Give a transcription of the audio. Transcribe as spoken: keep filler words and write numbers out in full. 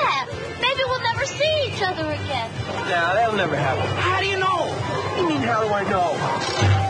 laugh. Maybe we'll never see each other again. Nah, that'll never happen. How do you know? What do you mean, how do I know?